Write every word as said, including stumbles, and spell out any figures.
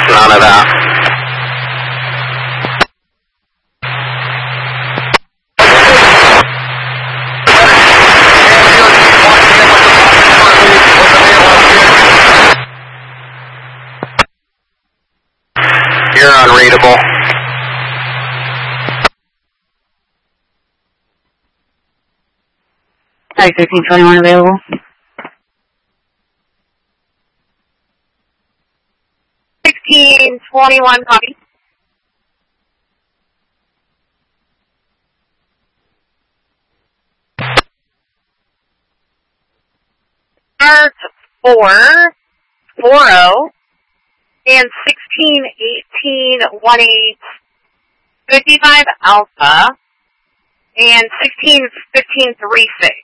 None of that. You're unreadable. Sorry, thirteen twenty-one available. sixteen twenty-one, copy. Start four, four oh, and sixteen eighteen one eight fifty-five alpha, and sixteen fifteen three six.